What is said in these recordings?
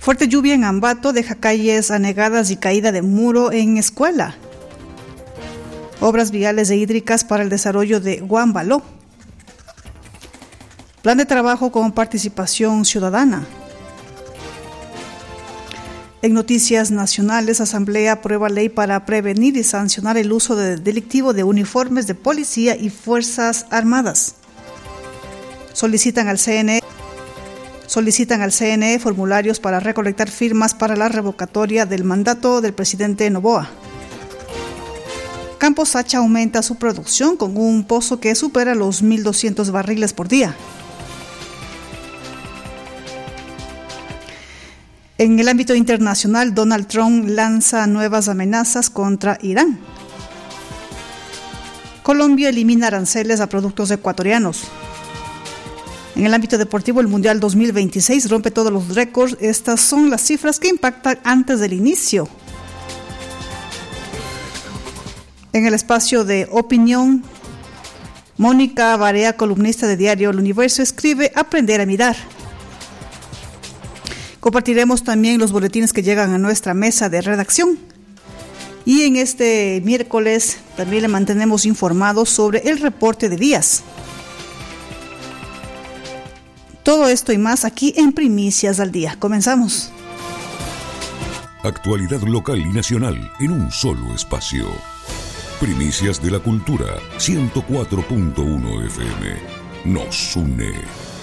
Fuerte lluvia en Ambato deja calles anegadas y caída de muro en escuela. Obras viales e hídricas para el desarrollo de Huambaló. Plan de trabajo con participación ciudadana. En noticias nacionales, Asamblea aprueba ley para prevenir y sancionar el uso delictivo de uniformes de policía y Fuerzas Armadas. Solicitan al CNE formularios para recolectar firmas para la revocatoria del mandato del presidente Noboa. Campos Sacha aumenta su producción con un pozo que supera los 1.200 barriles por día. En el ámbito internacional, Donald Trump lanza nuevas amenazas contra Irán. Colombia elimina aranceles a productos ecuatorianos. En el ámbito deportivo, el Mundial 2026 rompe todos los récords. Estas son las cifras que impactan antes del inicio. En el espacio de opinión, Mónica Barea, columnista de Diario El Universo, escribe Aprender a mirar. Compartiremos también los boletines que llegan a nuestra mesa de redacción. Y en este miércoles también le mantenemos informados sobre el reporte de días. Todo esto y más aquí en Primicias al Día. Comenzamos. Actualidad local y nacional en un solo espacio. Primicias de la Cultura, 104.1 FM. Nos une.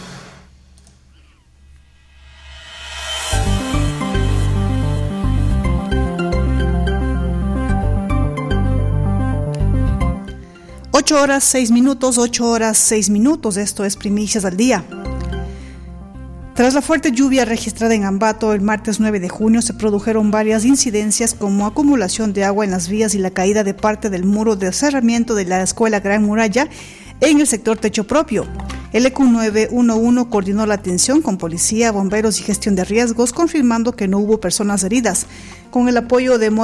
Ocho horas 6 minutos. Esto es Primicias al Día. Tras la fuerte lluvia registrada en Ambato el martes 9 de junio, se produjeron varias incidencias como acumulación de agua en las vías y la caída de parte del muro de cerramiento de la Escuela Gran Muralla en el sector Techo Propio. El ECU 911 coordinó la atención con policía, bomberos y gestión de riesgos, confirmando que no hubo personas heridas. Con el apoyo de